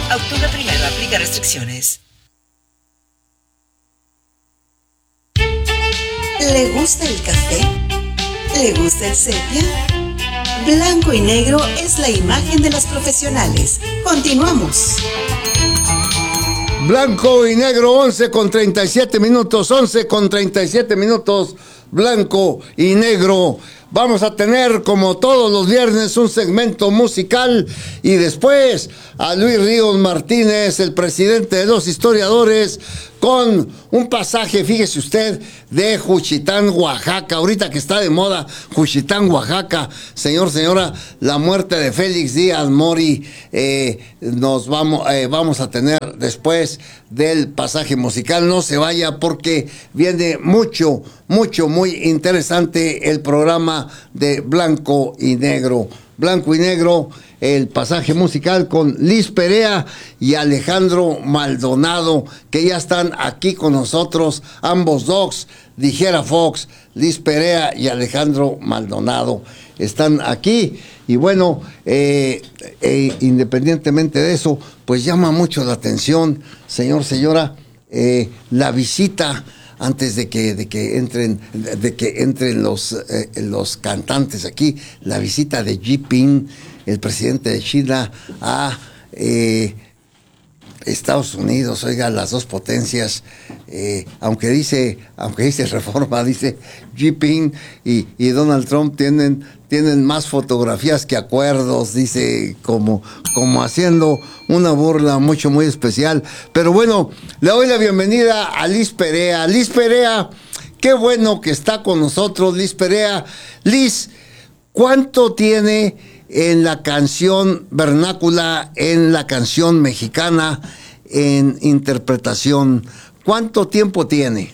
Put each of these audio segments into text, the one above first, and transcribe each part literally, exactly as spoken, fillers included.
Octubre primero, aplica restricciones. ¿Le gusta el café? ¿Le gusta el sepia? Blanco y negro es la imagen de los profesionales. Continuamos. Blanco y negro, once con treinta y siete minutos, once con treinta y siete minutos, blanco y negro. Vamos a tener, como todos los viernes, un segmento musical y después a Luis Ríos Martínez, el presidente de los historiadores, con un pasaje, fíjese usted, de Juchitán, Oaxaca. Ahorita que está de moda Juchitán, Oaxaca, señor, señora, la muerte de Félix Díaz Mori, eh, nos vamos, eh, vamos a tener después del pasaje musical. No se vaya porque viene mucho, mucho, muy interesante el programa de Blanco y Negro. Blanco y Negro, el pasaje musical con Liz Perea y Alejandro Maldonado, que ya están aquí con nosotros, ambos dos, dijera Fox, Liz Perea y Alejandro Maldonado están aquí. Y bueno, eh, eh, independientemente de eso, pues llama mucho la atención, señor, señora, eh, la visita antes de que de que entren de que entren los eh, los cantantes aquí, la visita de Xi Jinping, el presidente de China, a eh, Estados Unidos. Oiga, las dos potencias, eh, aunque dice aunque dice Reforma, dice Xi Jinping y, y Donald Trump tienen tienen más fotografías que acuerdos, dice, como, como haciendo una burla mucho, muy especial. Pero bueno, le doy la bienvenida a Liz Perea. Liz Perea, qué bueno que está con nosotros, Liz Perea. Liz, ¿cuánto tiene en la canción vernácula, en la canción mexicana, en interpretación? ¿Cuánto tiempo tiene?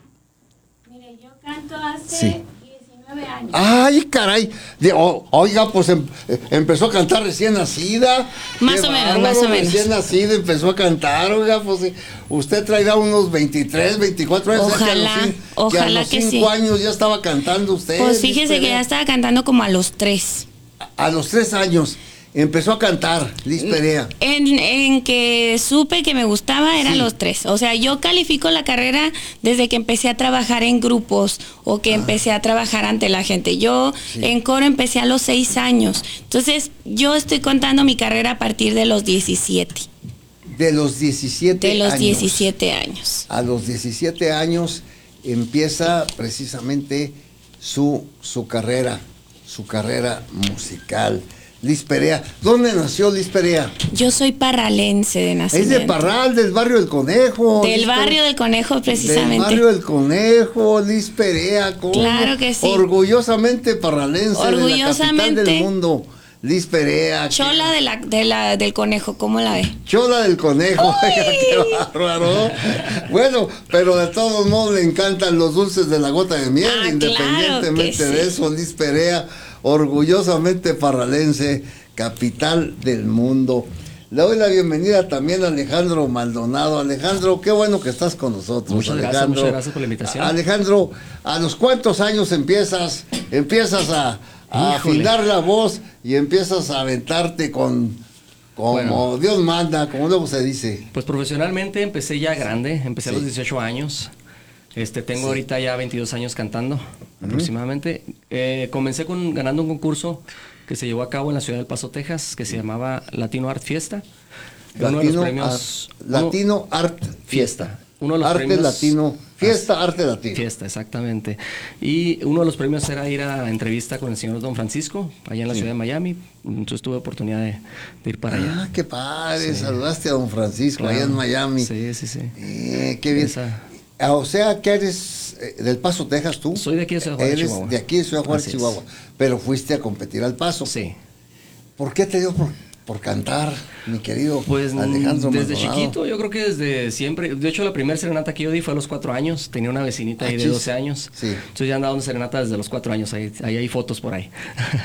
Mire, yo canto hace... Sí. diecinueve años. Ay, caray. De, o, oiga, pues em, empezó a cantar recién nacida. Más Qué o menos, bárbaro, más o menos. Recién nacida empezó a cantar, oiga, pues usted traerá unos veintitrés, veinticuatro años. Ojalá, que a los, ojalá que a los que cinco sí. años ya estaba cantando usted. Pues fíjese Liz que ya Perea. estaba cantando como a los tres. A los tres años empezó a cantar, Liz Perea. En, en que supe que me gustaba eran Sí. los tres. O sea, yo califico la carrera desde que empecé a trabajar en grupos o que Ah. empecé a trabajar ante la gente. Yo Sí. en coro empecé a los seis años. Entonces, yo estoy contando mi carrera a partir de los diecisiete. De los diecisiete De los años. diecisiete años. A los diecisiete años empieza precisamente su, su carrera, su carrera musical. Liz Perea. ¿Dónde nació Liz Perea? Yo soy parralense de Es nacimiento. de Parral, del barrio del Conejo. Del Liz barrio Perea. del Conejo, precisamente. Del barrio del Conejo, Liz Perea. ¿Cómo? Claro que sí. Orgullosamente parralense, de la Orgullosamente. capital del mundo. Liz Perea. Chola de la, de la, del Conejo, ¿cómo la ve? Chola del Conejo, qué bárbaro. Bueno, pero de todos modos le encantan los dulces de la gota de miel, Ah, independientemente claro que de sí. eso. Liz Perea, orgullosamente parralense, capital del mundo. Le doy la bienvenida también a Alejandro Maldonado. Alejandro, qué bueno que estás con nosotros. Muchas gracias, Alejandro. muchas gracias por la invitación. Alejandro, ¿a los cuántos años empiezas, empiezas a, a Híjole. afinar la voz y empiezas a aventarte con, como Bueno. Dios manda, como luego se dice? Pues profesionalmente empecé ya grande, empecé Sí. a los dieciocho años. Este, tengo Sí. ahorita ya veintidós años cantando, aproximadamente. Eh, comencé con, ganando un concurso que se llevó a cabo en la ciudad del Paso, Texas, que se llamaba Latino Art Fiesta. Uno de los Latino, premios- Ar- Latino Art Fiesta. Uno de los Arte premios- Latino, Fiesta Arte Latino. Fiesta, exactamente. Y uno de los premios era ir a entrevista con el señor Don Francisco, allá en la Sí. ciudad de Miami. Entonces tuve oportunidad de, de ir para allá. Ah, qué padre, Sí. saludaste a Don Francisco Claro. allá en Miami. Sí, sí, sí. Eh, qué bien. Esa- Ah, o sea, que eres eh, del Paso, Texas, tú. Soy de aquí de Ciudad Juárez, Eres Chihuahua. de aquí de Ciudad Juárez, Así es. Chihuahua. Pero fuiste a competir al Paso. Sí. ¿Por qué te dio por, por cantar, mi querido Pues Alejandro desde Maldonado? chiquito, yo creo que desde siempre. De hecho, la primera serenata que yo di fue a los cuatro años. Tenía una vecinita Ah, ahí de chis. doce años. Sí. Entonces ya andaba dando serenata desde los cuatro años. Ahí, ahí hay fotos por ahí.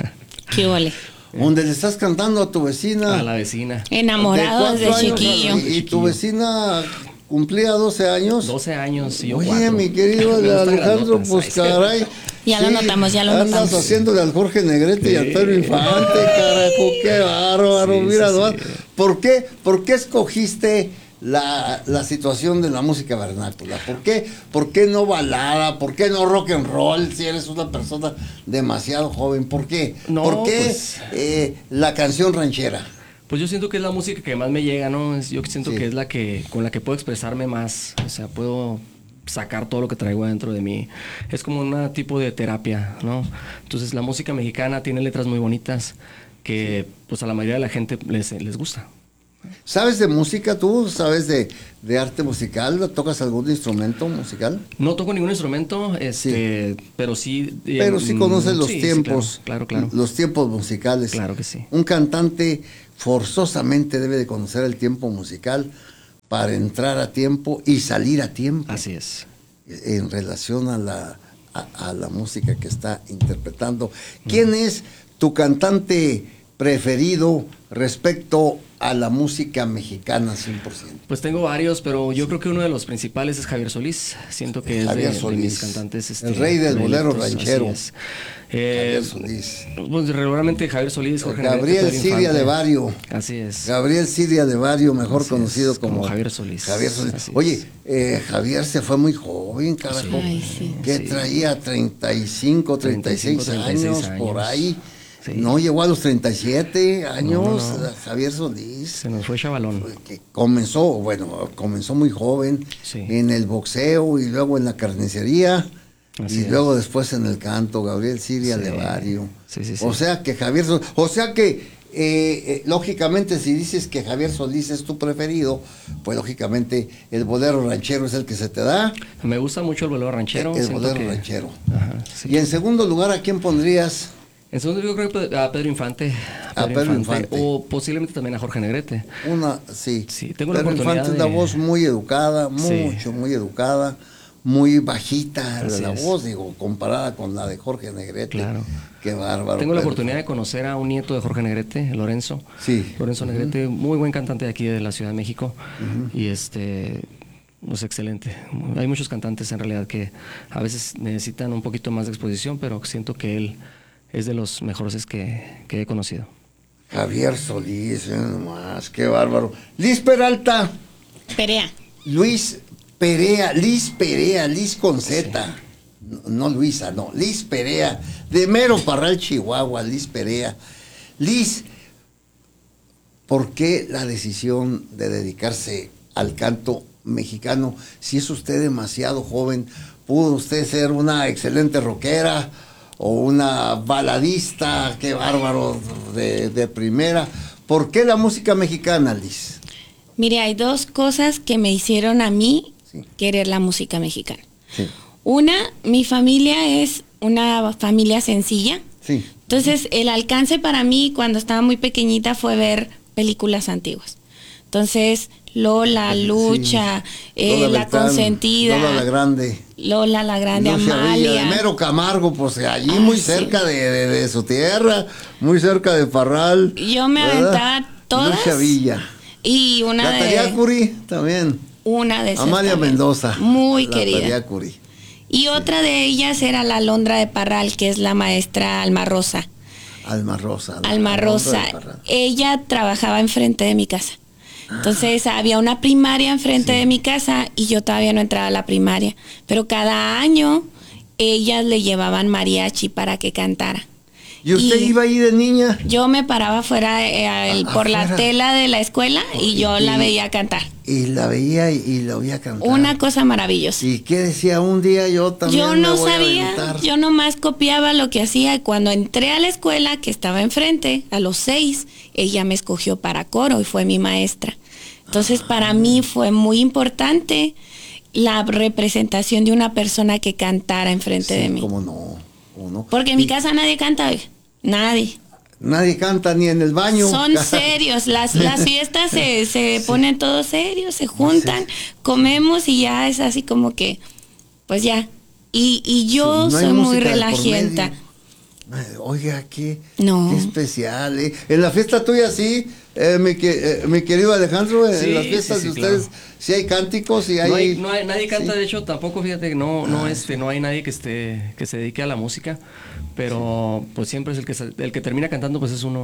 Qué ole. Donde le estás cantando a tu vecina. A la vecina. Enamorado ¿De desde cuatro años? chiquillo. Y, y tu vecina cumplía doce años. doce años y yo Oye, cuatro. mi querido Me gustan Alejandro, grandotas, pues ay. caray. Ya lo notamos, ya lo andas notamos. haciéndole al Jorge Negrete y a Sí. Pedro Infante, carajo, qué bárbaro, Sí, mira, sí, nomás, sí. ¿por qué, por qué escogiste la, la situación de la música vernácula? ¿Por qué, ¿Por qué no balada? ¿Por qué no rock and roll si eres una persona demasiado joven? ¿Por qué? No, ¿Por qué pues, eh, la canción ranchera? Pues yo siento que es la música que más me llega, ¿no? Es- Yo siento Sí. que es la que con la que puedo expresarme más. O sea, puedo sacar todo lo que traigo dentro de mí. Es como un tipo de terapia, ¿no? Entonces la música mexicana tiene letras muy bonitas que pues a la mayoría de la gente les, les gusta. ¿Sabes de música tú? ¿Sabes de, de arte musical? ¿Tocas algún instrumento musical? No toco ningún instrumento, este, pero sí... eh, Pero sí conoces los sí, sí, tiempos, claro, claro, claro. los tiempos musicales. Claro que sí. Un cantante forzosamente debe de conocer el tiempo musical para entrar a tiempo y salir a tiempo Así es. en relación a la, a, a la música que está interpretando. ¿Quién es tu cantante preferido respecto a la música mexicana cien por ciento? Pues tengo varios, pero yo creo que uno de los principales es Javier Solís. Siento que Javier es de, de Solís, mis cantantes. Este, el rey del bolero predilectos, ranchero. así es. Eh, Javier Solís. Pues regularmente Javier Solís, Jorge Gabriel Negrete, Pedro Siria Infante. de Barrio. Así es. Gabriel Siria de Barrio, mejor Así conocido es, como, como Javier Solís. Javier Solís. Así Oye, es. eh, Javier se fue muy joven, carajo. Ay, sí. Que Sí. traía treinta y cinco, treinta y seis treinta y seis años, por años. ahí. Sí. No llegó a los treinta y siete años, No, no, no. Javier Solís. Se nos fue chavalón. Que comenzó, bueno, comenzó muy joven Sí. en el boxeo y luego en la carnicería. Así y es. luego después en el canto, Gabriel Siria Sí. de Barrio. Sí, sí, sí. O sea que Javier Solís, o sea que eh, eh, lógicamente si dices que Javier Solís es tu preferido, pues lógicamente el bolero ranchero es el que se te da. Me gusta mucho el bolero ranchero. el siento bolero que- ranchero. Ajá, sí. Y en segundo lugar, ¿a quién pondrías? En segundo yo creo que a Pedro Infante. A Pedro Infante. O posiblemente también a Jorge Negrete. Una, sí. Sí, tengo la Pedro oportunidad Infante es una de- voz muy educada, Sí. mucho, muy educada, muy bajita Así la es. voz, digo, comparada con la de Jorge Negrete. Claro. Qué bárbaro. Tengo la Pedro oportunidad de Infante. conocer a un nieto de Jorge Negrete, Lorenzo. Sí. Lorenzo Negrete, muy buen cantante de aquí de la Ciudad de México. Y este, pues excelente. Hay muchos cantantes en realidad que a veces necesitan un poquito más de exposición, pero siento que él es de los mejores que, que he conocido. Javier Solís, eh, nomás, qué bárbaro. Liz Peralta, Perea. Luis Perea, Liz Perea, Liz con Z. No, no Luisa, no, Liz Perea, de Mero Parral, Chihuahua, Liz Perea. Liz, ¿por qué la decisión de dedicarse al canto mexicano? Si es usted demasiado joven, pudo usted ser una excelente rockera o una baladista, qué bárbaro, de, de primera. ¿Por qué la música mexicana, Liz? Mire, hay dos cosas que me hicieron a mí Sí. querer la música mexicana. Sí, Una, mi familia es una familia sencilla. sí. Entonces, el alcance para mí cuando estaba muy pequeñita fue ver películas antiguas. Entonces, Lola, Lucha, Sí. eh, Lola La Beltrán, Consentida, Lola la Grande. Lola la Grande, Lucia Villa, Amalia. de Mero Camargo, pues allí Ah, muy sí. cerca de, de- de su tierra, muy cerca de Parral. Yo me ¿verdad? aventaba todas. Lucia Villa. Y una Natalia de, Curi también. una de esas Amalia también. Mendoza. Muy Natalia querida. Curi. Y otra de ellas era la Alondra de Parral, que es la maestra Alma Rosa. Alma Rosa. la Alma Alondra Rosa. de Parral. Ella trabajaba enfrente de mi casa. Entonces había una primaria enfrente de mi casa y yo todavía no entraba a la primaria. Pero cada año ellas le llevaban mariachi para que cantara. ¿Y usted y- iba ahí de niña? Yo me paraba fuera eh, el- A- por la afuera. tela de la escuela y yo Y- la veía cantar. Y la veía y, y la oía cantar. Una cosa maravillosa. ¿Y qué decía? Un día yo también Yo me no voy a sabía, aventar. yo nomás copiaba lo que hacía y cuando entré a la escuela que estaba enfrente, a los seis, ella me escogió para coro y fue mi maestra. Entonces para mí fue muy importante la representación de una persona que cantara enfrente Sí, de mí. cómo no, cómo no. Porque en mi Y casa nadie canta, oiga, nadie. nadie canta ni en el baño. Son serios, las, las fiestas se, se ponen todos serios, se juntan, comemos y ya es así como que, pues ya. Y, y yo Sí, no hay soy muy música de por relajienta. medio. Ay, oiga, qué, No. qué especial. ¿Eh? En la fiesta tuya sí, eh, mi, que- eh, mi querido Alejandro, en Sí, las fiestas sí, de sí, ustedes, claro. sí hay cánticos y hay... No hay, no hay- nadie canta, sí. de hecho, tampoco, fíjate, que no, no, este, no hay nadie que esté, que se dedique a la música, pero pues siempre es el que se- el que termina cantando, pues es uno, ¿eh?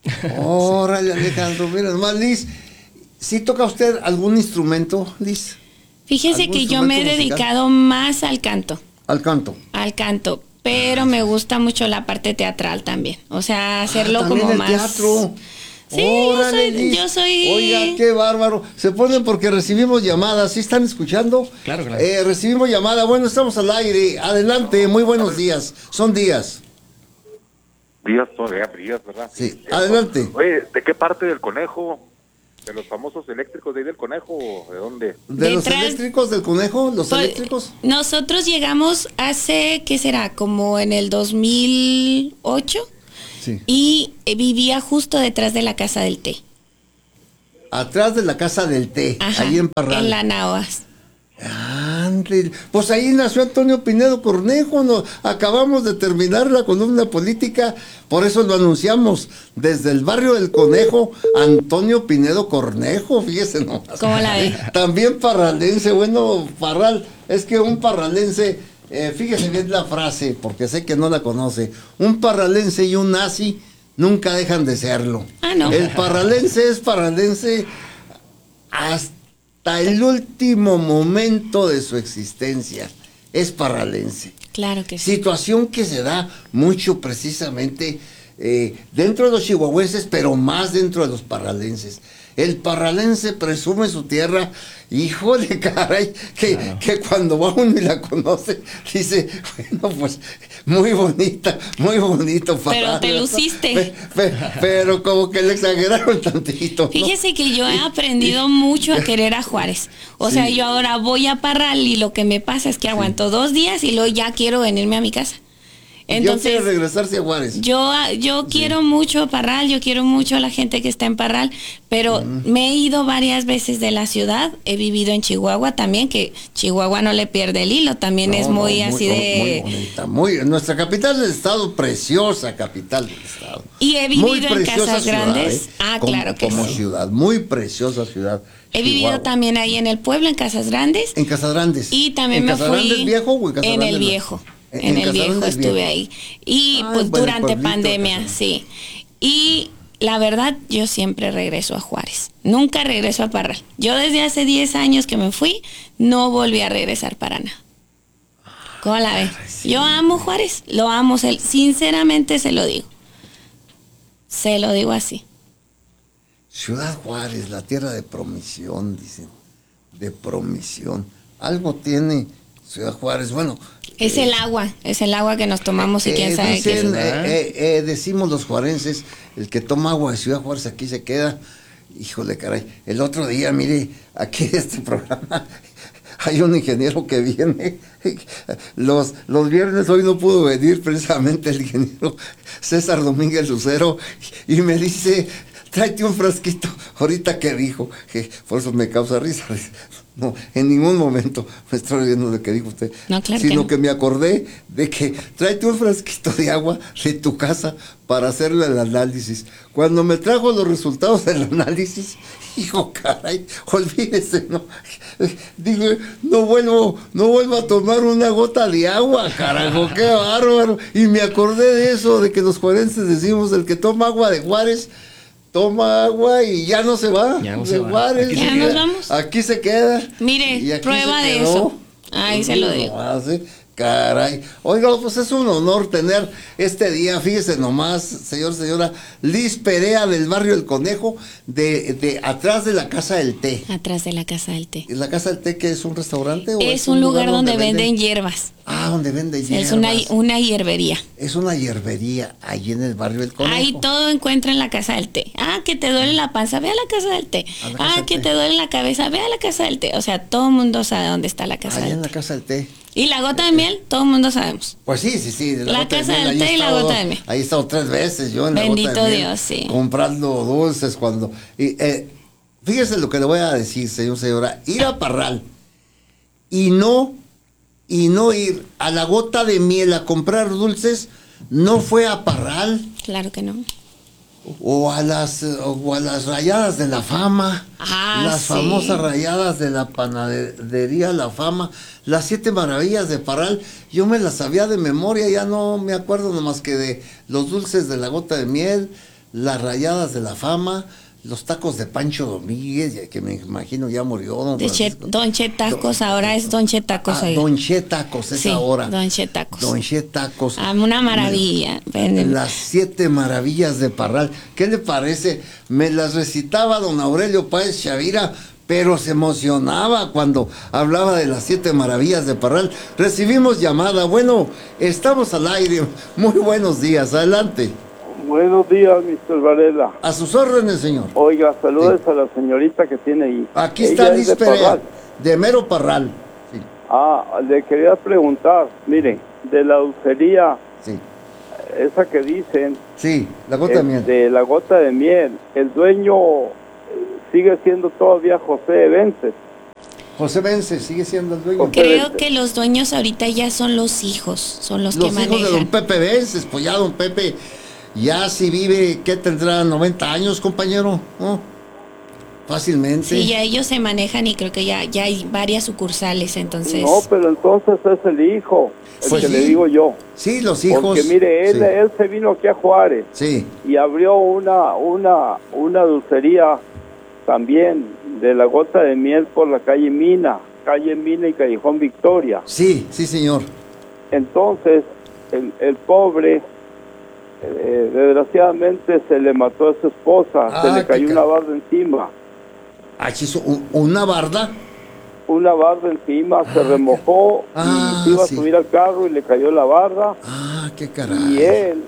Órale, Alejandro, mira nomás, Liz, ¿sí toca usted algún instrumento, Liz? Fíjese que yo me he musical? dedicado más al canto. Al canto. Al canto, pero me gusta mucho la parte teatral también. O sea, hacerlo ah, como el más. Teatro. Sí, Órale, yo soy, Liz. yo soy. Oiga, qué bárbaro. Se ponen porque recibimos llamadas. ¿Sí están escuchando? Claro, claro. Eh, recibimos llamada. Bueno, estamos al aire. Adelante, muy buenos días. Son días. Días todavía, días, ¿verdad? Sí, adelante. Oye, ¿de qué parte del Conejo? ¿De los famosos eléctricos de ahí del Conejo o de dónde? ¿De los Detrás- eléctricos del conejo? ¿Los Pues, eléctricos? Nosotros llegamos hace, ¿qué será? Como en el dos mil ocho. Sí. Y eh, vivía justo detrás de la casa del té. Atrás de la casa del té, Ajá, ahí en Parral. en la Naoas. Ándale. Pues ahí nació Antonio Pinedo Cornejo, no, acabamos de terminar la columna política, por eso lo anunciamos, desde el barrio del Conejo, Antonio Pinedo Cornejo, fíjese nomás. ¿Cómo la ve? También parralense, bueno, Parral, es que un parralense, eh, fíjese bien la frase, porque sé que no la conoce, un parralense y un nazi nunca dejan de serlo. Ah, no. El parralense es parralense hasta hasta el último momento de su existencia, es parralense. Claro que sí. Situación que se da mucho precisamente eh, dentro de los chihuahuenses, pero más dentro de los parralenses. El parralense presume su tierra, híjole, caray, que, claro. que cuando va uno y la conoce, dice, bueno, pues, muy bonita, muy bonito Parral. Pero te luciste. Pe, pe, pero como que le exageraron tantito, ¿no? Fíjese que yo he aprendido mucho a querer a Juárez. O sí. sea, yo ahora voy a Parral y lo que me pasa es que aguanto sí. dos días y luego ya quiero venirme a mi casa. Entonces, yo quiero regresarse a Juárez. Yo, yo sí. quiero mucho Parral, yo quiero mucho a la gente que está en Parral, pero uh-huh. me he ido varias veces de la ciudad, he vivido en Chihuahua también, que Chihuahua no le pierde el hilo, también no, es muy, no, muy así de... Muy bonita, muy, nuestra capital del estado, preciosa capital del estado. Y he vivido en Casas ciudad, Grandes. ¿eh? Ah, como, claro que como sí. ciudad, muy preciosa ciudad. He Chihuahua. vivido también ahí en el pueblo, en Casas Grandes. En Casas Grandes. Y también ¿En me Casas fui... Grandes viejo o en Casas En Grandes el no? viejo. En, en en el viejo estuve viejo. ahí. Y Ay, pues bueno, durante pueblito, pandemia, pues. sí. Y la verdad, yo siempre regreso a Juárez. Nunca regreso a Parral. Yo desde hace diez años que me fui, no volví a regresar para nada. ¿Cómo la ves? Sí. Yo amo Juárez, lo amo, sinceramente se lo digo. Se lo digo así. Ciudad Juárez, la tierra de promisión, dicen. De promisión. Algo tiene Ciudad Juárez, bueno. Es eh, el agua, es el agua que nos tomamos y eh, quién sabe dicen, qué es. Eh, eh, eh, decimos los juarenses, el que toma agua de Ciudad Juárez aquí se queda. Híjole, caray. El otro día, mire, aquí en este programa hay un ingeniero que viene. Los, los viernes hoy no pudo venir precisamente el ingeniero César Domínguez Lucero y me dice, tráete un frasquito. Ahorita que dijo, que por eso me causa risa. No, en ningún momento me estoy olvidando de lo que dijo usted, no, claro sino que, no. que me acordé de que tráete un frasquito de agua de tu casa para hacerle el análisis. Cuando me trajo los resultados del análisis, hijo, caray, olvídese, no, digo, no vuelvo, no vuelvo a tomar una gota de agua, carajo, qué bárbaro. Y me acordé de eso, de que los juarenses decimos, el que toma agua de Juárez, toma agua y ya no se va. Ya no de se va. Juárez. Ya Aquí nos se vamos. Aquí se queda. Mire, prueba de eso. Ahí se lo digo. Hace, caray. Oiga, pues es un honor tener este día, fíjese nomás, señor, señora, Liz Perea del barrio El Conejo, de, de atrás de la Casa del Té. Atrás de la Casa del Té. ¿Y la Casa del Té que es un restaurante? O es, es un lugar, lugar donde, donde venden, venden hierbas. Ah, donde venden hierbas. Es una, una hierbería. Es una hierbería ahí en el barrio El Conejo. Ahí todo encuentra en la Casa del Té. Ah, que te duele la panza, ve a la Casa del Té. Ah, que té. te duele la cabeza, ve a la Casa del Té. O sea, todo el mundo sabe dónde está la Casa ahí del en Té. la Casa del Té. Y la gota de miel, todo el mundo sabemos. Pues sí, sí, sí. La, la Casa del Té y la gota de miel. Ahí he estado tres veces yo en Bendito la gota de miel. Dios, sí. Comprando dulces cuando... Y, eh, fíjese lo que le voy a decir, señor, señora. Ir a Parral y no, y no ir a la gota de miel a comprar dulces, no fue a Parral. Claro que no. O a las o a las rayadas de la fama, ah, las sí. famosas rayadas de la panadería La Fama, las siete maravillas de Parral, yo me las sabía de memoria, ya no me acuerdo nomás que de los dulces de la gota de miel, las rayadas de la fama, los tacos de Pancho Domínguez, que me imagino ya murió. Don, de che, don Che Tacos, don, ahora es Don Che Tacos. Ah, Don Che Tacos, es sí, ahora. Don Che Tacos. Don Che Tacos. Ah, una maravilla. Me, las siete maravillas de Parral. ¿Qué le parece? Me las recitaba don Aurelio Páez Chavira, pero se emocionaba cuando hablaba de las siete maravillas de Parral. Recibimos llamada. Bueno, estamos al aire. Muy buenos días. Adelante. Buenos días, mister Varela. A sus órdenes, señor. Oiga, saludos sí. a la señorita que tiene ahí. Aquí está Liz Perea, de Mero Parral. Sí. Ah, le quería preguntar, mire, de la dulcería, sí. esa que dicen... Sí, la gota de miel. De la gota de miel, el dueño sigue siendo todavía José Vences. José Vences sigue siendo el dueño. Creo que los dueños ahorita ya son los hijos, son los, los que manejan. Los hijos de don Pepe Vences, pues ya don Pepe... Ya si vive, ¿qué tendrá? ¿noventa años, compañero? ¿No? Fácilmente. Sí, ya ellos se manejan y creo que ya, ya hay varias sucursales, entonces... No, pero entonces es el hijo, el pues que sí. le digo yo. Sí, los hijos. Porque mire, él, sí. él se vino aquí a Juárez. Sí. Y abrió una, una, una dulcería también de la gota de miel por la calle Mina, calle Mina y Callejón Victoria. Sí, sí, señor. Entonces, el, el pobre... Eh, desgraciadamente se le mató a su esposa, ah, se le cayó una barda encima. Ah, ¿una barda? Una barda encima, ah, se remojó ah, y se iba sí. a subir al carro y le cayó la barda. Ah, qué caray. Y él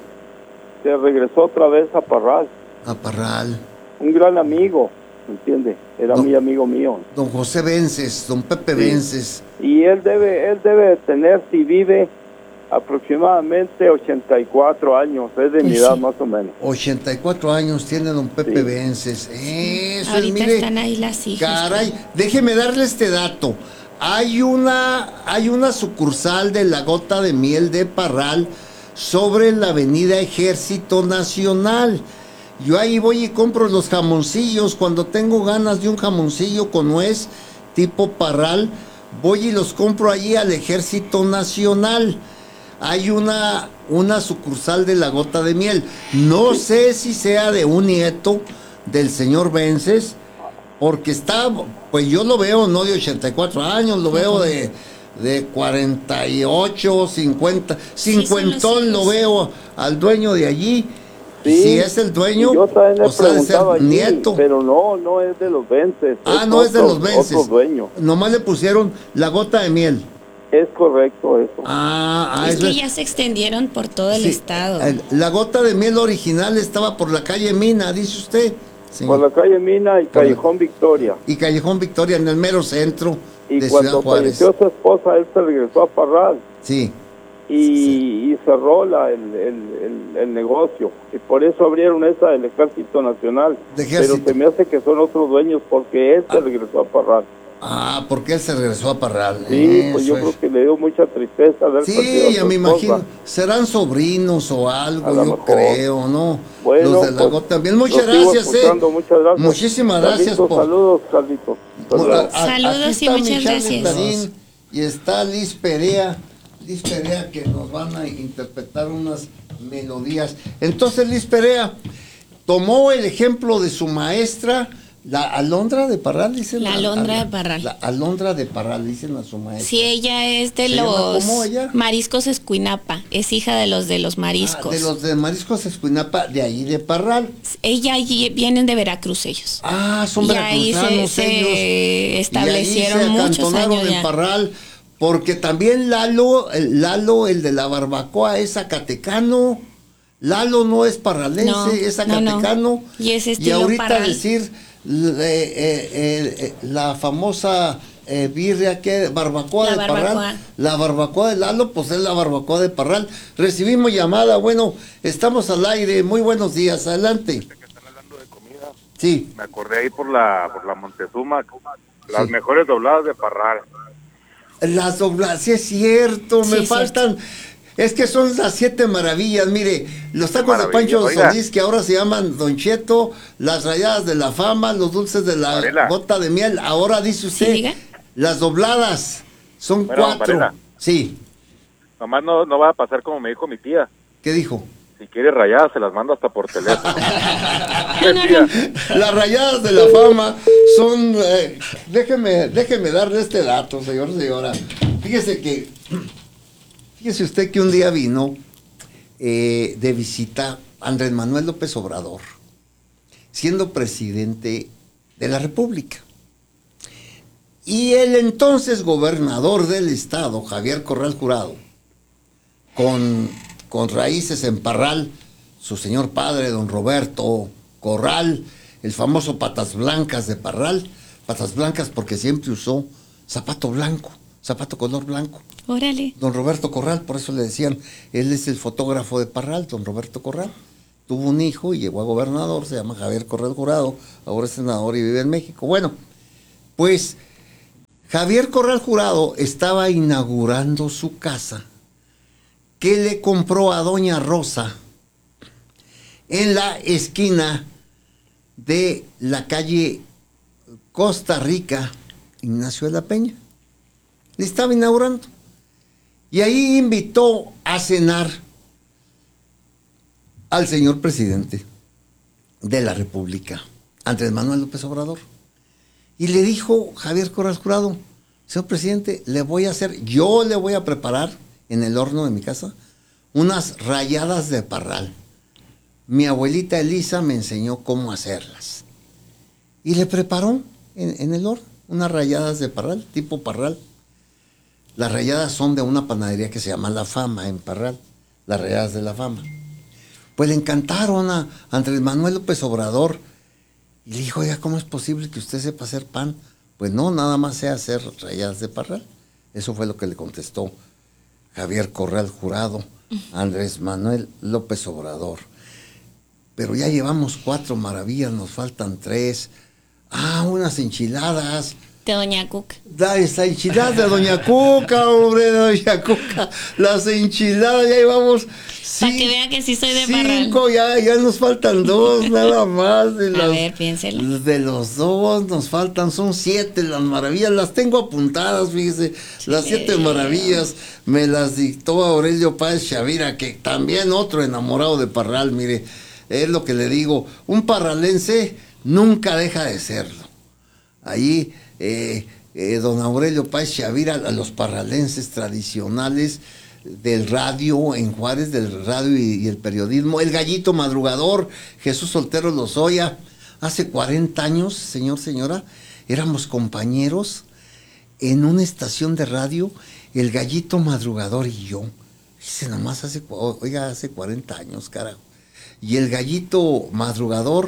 se regresó otra vez a Parral. A Parral. Un gran amigo, ¿me entiende? Era don, muy amigo mío. Don José Vences, don Pepe sí. Vences. Y él debe, él debe tener, si vive... aproximadamente ochenta y cuatro años, es de mi sí. edad más o menos. ochenta y cuatro años tiene don Pepe sí. Vences. Eso ahorita es, mire, están ahí las hijas. Caray, déjeme darle este dato. Hay una, hay una sucursal de la gota de miel de Parral sobre la avenida Ejército Nacional. Yo ahí voy y compro los jamoncillos. Cuando tengo ganas de un jamoncillo con nuez tipo Parral, voy y los compro allí al Ejército Nacional. Hay una, una sucursal de la gota de miel. No sí. sé si sea de un nieto del señor Vences, porque está, pues yo lo veo no de ochenta y cuatro años, lo veo de, de cuarenta y ocho, cincuenta, cincuentón sí, lo veo al dueño de allí. Sí, si es el dueño, yo también le o sea, de ser allí, nieto. Pero no, no es de los Vences. Ah, es no otro, es de los Vences. Otro dueño. Nomás le pusieron la gota de miel. Es correcto eso. Ah, ah es eso que es. ya se extendieron por todo el sí, estado. El, la gota de miel original estaba por la calle Mina, dice usted. Señor. Por la calle Mina y Callejón Victoria. Y Callejón Victoria, en el mero centro y de cuando Ciudad Juárez. falleció su esposa, él se regresó a Parral. Sí. Y, sí. y cerró la, el, el, el, el negocio. Y por eso abrieron esa del Ejército Nacional. De ejército. Pero se me hace que son otros dueños porque él se ah. regresó a Parral. Ah, porque él se regresó a Parral. Sí, eso pues yo es. creo que le dio mucha tristeza haber Sí, ya me imagino. Serán sobrinos o algo, yo mejor. creo, ¿no? Bueno, los de la pues, gota también. Muchas gracias, eh. Muchas gracias. Muchísimas gracias. Carlitos, por... Saludos, Carlitos. Saludos, a, a, saludos y muchas gracias. Tarín, y está Liz Perea, Liz Perea que nos van a interpretar unas melodías. Entonces Liz Perea tomó el ejemplo de su maestra. La Alondra de Parral, dicen. La Alondra de Parral. La Alondra de Parral, dicen a su maestra. Sí, ella es de los Mariscos Escuinapa, es hija de los de los mariscos. Ah, de los de Mariscos Escuinapa, de ahí de Parral. Ella allí vienen de Veracruz ellos. Ah, son y veracruzanos ahí se, ellos. Se establecieron y ahí se muchos años en ya. Parral, porque también Lalo, el Lalo, el de la barbacoa, es zacatecano. Lalo no es parralense, no, es zacatecano. No, no. Y es estilo Y ahorita Parral. decir eh, eh, eh, la famosa eh, birria que barbacoa la de barbacoa. Parral, la barbacoa de Lalo, pues es la barbacoa de Parral. Recibimos llamada, bueno, estamos al aire, muy buenos días, adelante. Que están hablando de comida. Sí. Me acordé ahí por la por la Montezuma, las sí. mejores dobladas de Parral. Las dobladas, sí es cierto, sí, me es faltan. Cierto. Es que son las siete maravillas, mire, los tacos de Pancho Solís, que ahora se llaman Don Cheto, las rayadas de la fama, los dulces de la Varela. Gota de miel, ahora dice usted, ¿Sí, las dobladas, son bueno, cuatro. Varela. Sí. Nomás no, no va a pasar como me dijo mi tía. ¿Qué dijo? Si quiere rayadas, se las mando hasta por teléfono. Las rayadas de la fama son... Eh, déjeme, déjeme darle este dato, señor, señora. Fíjese que... Fíjese usted que un día vino eh, de visita Andrés Manuel López Obrador, siendo presidente de la República. Y el entonces gobernador del estado, Javier Corral Jurado, con, con raíces en Parral, su señor padre, don Roberto Corral, el famoso Patas Blancas de Parral, Patas Blancas porque siempre usó zapato blanco, zapato color blanco. Órale. Don Roberto Corral, por eso le decían, él es el fotógrafo de Parral, don Roberto Corral. Tuvo un hijo y llegó a gobernador, se llama Javier Corral Jurado, ahora es senador y vive en México. Bueno, pues Javier Corral Jurado estaba inaugurando su casa que le compró a doña Rosa en la esquina de la calle Costa Rica, Ignacio de la Peña. Le estaba inaugurando. Y ahí invitó a cenar al señor presidente de la República, Andrés Manuel López Obrador. Y le dijo Javier Corral Jurado, señor presidente, le voy a hacer, yo le voy a preparar en el horno de mi casa unas rayadas de Parral. Mi abuelita Elisa me enseñó cómo hacerlas. Y le preparó en, en el horno unas rayadas de Parral, tipo Parral. Las rayadas son de una panadería que se llama La Fama en Parral, las rayadas de La Fama. Pues le encantaron a Andrés Manuel López Obrador y le dijo, oiga, ¿cómo es posible que usted sepa hacer pan? Pues no, nada más sé hacer rayadas de Parral. Eso fue lo que le contestó Javier Corral Jurado a Andrés Manuel López Obrador. Pero ya llevamos cuatro maravillas, nos faltan tres. Ah, unas enchiladas. De Doña Cuca. Da esa enchilada de Doña Cuca, hombre, de Doña Cuca. Las enchiladas, ya llevamos. Para que vean que sí soy de Parral. Cinco, ya, ya nos faltan dos, nada más. De A las, ver, piénselo. De los dos nos faltan, son siete las maravillas. Las tengo apuntadas, fíjese. Las siete maravillas me las dictó Aurelio Páez Chavira, que también otro enamorado de Parral, mire. Es lo que le digo, un parralense nunca deja de serlo. Ahí, eh, eh, don Aurelio Páez Chavira, a los parralenses tradicionales del radio en Juárez, del radio y, y el periodismo, el Gallito Madrugador, Jesús Soltero Lozoya, hace cuarenta años, señor, señora, éramos compañeros en una estación de radio, el Gallito Madrugador y yo. Dice, nomás hace, oiga, hace cuarenta años, carajo. Y el Gallito Madrugador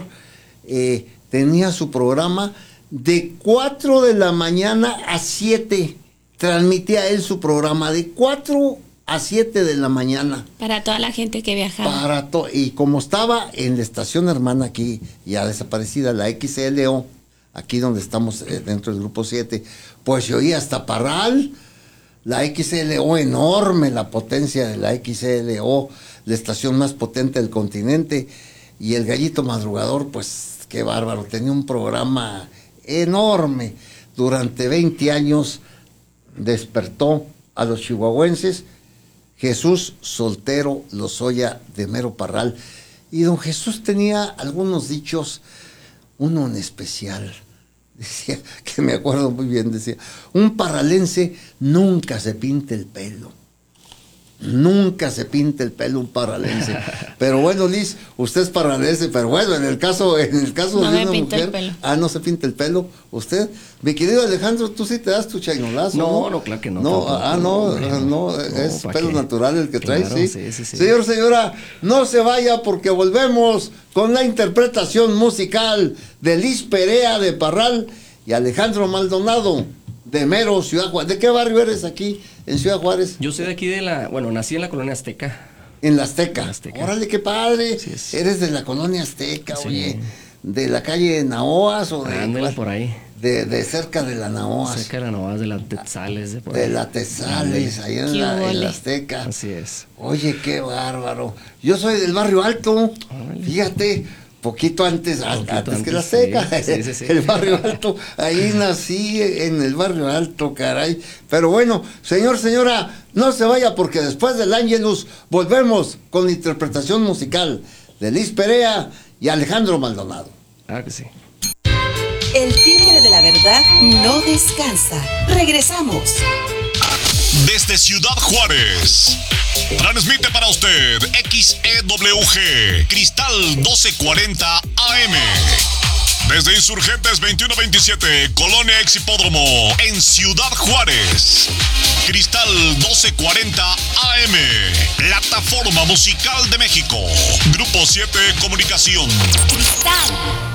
eh, tenía su programa de cuatro de la mañana a siete. Transmitía él su programa de cuatro a siete de la mañana. Para toda la gente que viajaba. Para to y como estaba en la estación hermana aquí, ya desaparecida, la X L O, aquí donde estamos eh, dentro del grupo siete, pues se oía hasta Parral. La X L O enorme, la potencia de la X L O, la estación más potente del continente. Y el Gallito Madrugador, pues qué bárbaro, tenía un programa enorme. Durante veinte años despertó a los chihuahuenses Jesús Soltero Lozoya de Mero Parral. Y don Jesús tenía algunos dichos, uno en especial. Decía, que me acuerdo muy bien, decía, un parralense nunca se pinta el pelo. Nunca se pinta el pelo un parralense. Pero bueno, Liz, usted es parralense, pero bueno, en el caso, en el caso no de me una pinto mujer, el pelo. Ah, no se pinta el pelo. Usted, mi querido Alejandro, tú sí te das tu chainolazo, ¿no? No, no, claro que no. No, tampoco, ah, no, hombre, no, no, es pelo qué? natural el que Claro, traes, ¿sí? sí, sí, sí. Señor, señora, no se vaya porque volvemos con la interpretación musical de Liz Perea de Parral y Alejandro Maldonado de Mero, Ciudad Juárez. ¿De qué barrio eres aquí en Ciudad Juárez? Yo soy de aquí de la, bueno, nací en la colonia Azteca. En la Azteca. En la Azteca. Órale, qué padre. Sí, es. Eres de la colonia Azteca, Sí. oye. De la calle Naoas o de, Ándale por ahí. de, de cerca de la Naoas. Cerca de la Novas, de la Tetzales, de por De ahí. la Tezales, ahí en Qué la, en ole. la Azteca. Así es. Oye, qué bárbaro. Yo soy del barrio Alto. Órale. Fíjate, Poquito antes, Poquito antes, antes, que la Seca, sí, sí, sí, sí. el Barrio Alto, ahí nací en el Barrio Alto, caray. Pero bueno, señor, señora, no se vaya porque después del Ángelus volvemos con la interpretación musical de Liz Perea y Alejandro Maldonado. Claro que sí. El timbre de la verdad no descansa. Regresamos. Desde Ciudad Juárez, transmite para usted X E W G, Cristal doce cuarenta A M. Desde Insurgentes veintiuno veintisiete, Colonia Ex Hipódromo, en Ciudad Juárez. Cristal doce cuarenta A M, Plataforma Musical de México. Grupo siete Comunicación. Cristal